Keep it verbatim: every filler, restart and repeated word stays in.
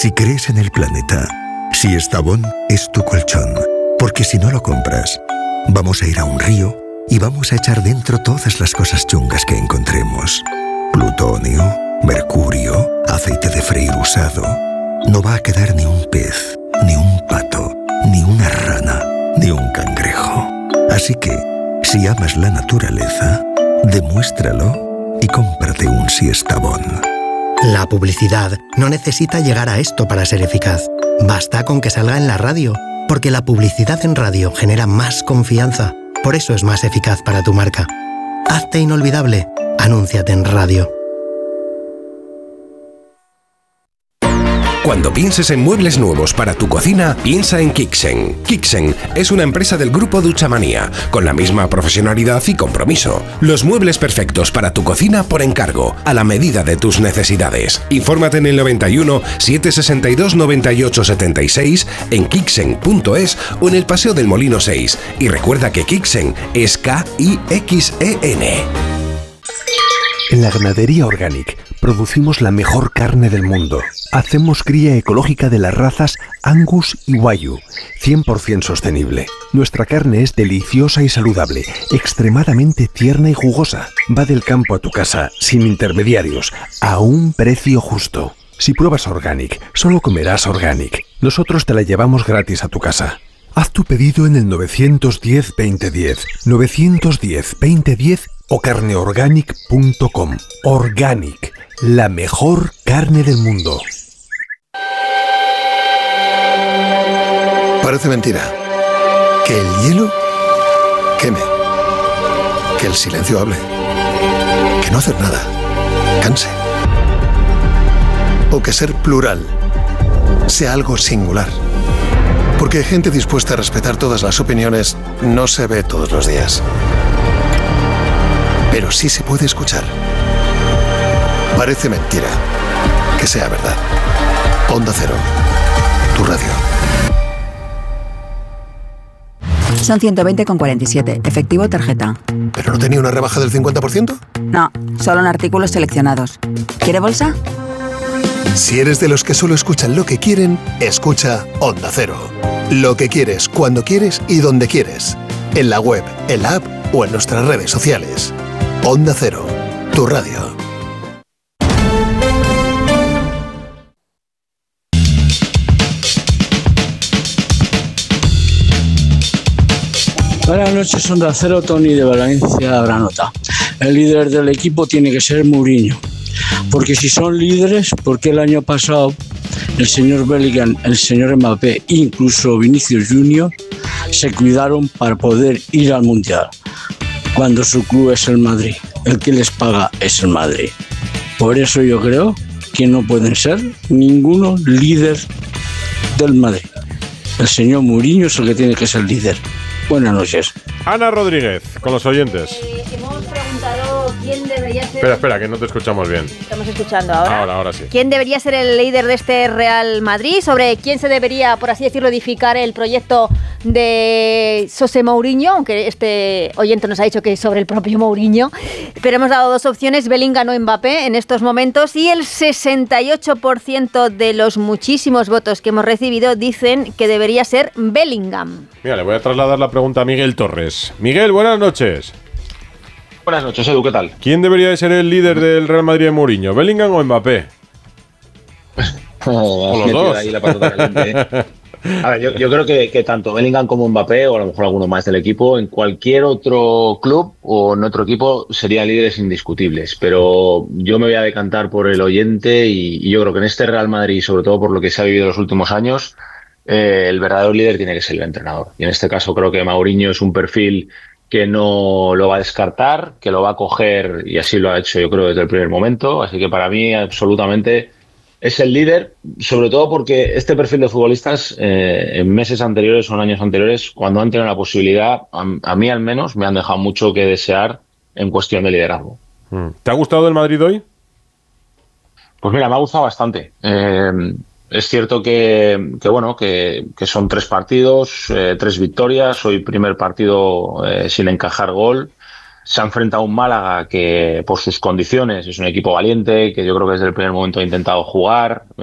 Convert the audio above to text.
Si crees en el planeta, Siestabón es tu colchón. Porque si no lo compras, vamos a ir a un río y vamos a echar dentro todas las cosas chungas que encontremos. Plutonio, mercurio, aceite de freír usado. No va a quedar ni un pez, ni un pato, ni una rana, ni un cangrejo. Así que, si amas la naturaleza, demuéstralo y cómprate un Siestabón. La publicidad no necesita llegar a esto para ser eficaz. Basta con que salga en la radio, porque la publicidad en radio genera más confianza. Por eso es más eficaz para tu marca. Hazte inolvidable. Anúnciate en radio. Cuando pienses en muebles nuevos para tu cocina, piensa en Kixen. Kixen es una empresa del grupo Duchamanía, con la misma profesionalidad y compromiso. Los muebles perfectos para tu cocina por encargo, a la medida de tus necesidades. Infórmate en el noventa y uno, setecientos sesenta y dos, noventa y ocho setenta y seis, en kixen punto es o en el Paseo del Molino seis. Y recuerda que Kixen es K I X E N. En la Ganadería Organic producimos la mejor carne del mundo. Hacemos cría ecológica de las razas Angus y Wagyu, cien por ciento sostenible. Nuestra carne es deliciosa y saludable, extremadamente tierna y jugosa. Va del campo a tu casa, sin intermediarios, a un precio justo. Si pruebas Organic, solo comerás Organic. Nosotros te la llevamos gratis a tu casa. Haz tu pedido en el nueve uno cero, veinte diez, nueve uno cero, veinte diez o carneorganic punto com. Organic, la mejor carne del mundo. Parece mentira. Que el hielo queme. Que el silencio hable. Que no hacer nada canse. O que ser plural sea algo singular. Porque gente dispuesta a respetar todas las opiniones no se ve todos los días. Pero sí se puede escuchar. Parece mentira que sea verdad. Onda Cero, tu radio. Son ciento veinte con cuarenta y siete. Efectivo tarjeta. ¿Pero no tenía una rebaja del cincuenta por ciento? No, solo en artículos seleccionados. ¿Quiere bolsa? Si eres de los que solo escuchan lo que quieren, escucha Onda Cero. Lo que quieres, cuando quieres y donde quieres. En la web, en la app o en nuestras redes sociales. Onda Cero, tu radio. Buenas noches, Onda Cero, Tony de Valencia, Granota. El líder del equipo tiene que ser Mourinho, porque si son líderes, ¿por qué el año pasado el señor Bellingham, el señor Mbappé, incluso Vinicius Junior se cuidaron para poder ir al Mundial, cuando su club es el Madrid? El que les paga es el Madrid. Por eso yo creo que no pueden ser ninguno líder del Madrid. El señor Mourinho es el que tiene que ser líder. Buenas noches. Ana Rodríguez, con los oyentes. Eh, hemos preguntado quién debería ser... Espera, espera, que no te escuchamos bien. Estamos escuchando ahora. Ahora, ahora sí. ¿Quién debería ser el líder de este Real Madrid? Sobre quién se debería, por así decirlo, edificar el proyecto de José Mourinho, aunque este oyente nos ha dicho que es sobre el propio Mourinho. Pero hemos dado dos opciones, Bellingham o Mbappé, en estos momentos, y el sesenta y ocho por ciento de los muchísimos votos que hemos recibido dicen que debería ser Bellingham. Mira, le voy a trasladar la pregunta a Miguel Torres. Miguel, buenas noches. Buenas noches, Edu, ¿qué tal? ¿Quién debería de ser el líder del Real Madrid de Mourinho, Bellingham o Mbappé? O los dos. Ahí la patata caliente, ¿eh? A ver, yo, yo creo que, que tanto Bellingham como Mbappé, o a lo mejor alguno más del equipo, en cualquier otro club o en otro equipo serían líderes indiscutibles. Pero yo me voy a decantar por el oyente y, y yo creo que en este Real Madrid, sobre todo por lo que se ha vivido en los últimos años, eh, el verdadero líder tiene que ser el entrenador. Y en este caso creo que Mourinho es un perfil que no lo va a descartar, que lo va a coger, y así lo ha hecho yo creo desde el primer momento. Así que para mí absolutamente es el líder, sobre todo porque este perfil de futbolistas eh, en meses anteriores o en años anteriores, cuando han tenido la posibilidad, a, a mí al menos me han dejado mucho que desear en cuestión de liderazgo. ¿Te ha gustado el Madrid hoy? Pues mira, me ha gustado bastante. Eh, es cierto que, que bueno, que, que son tres partidos, eh, tres victorias. Hoy primer partido eh, sin encajar gol. Se ha enfrentado a un Málaga que por sus condiciones es un equipo valiente, que yo creo que desde el primer momento ha intentado jugar.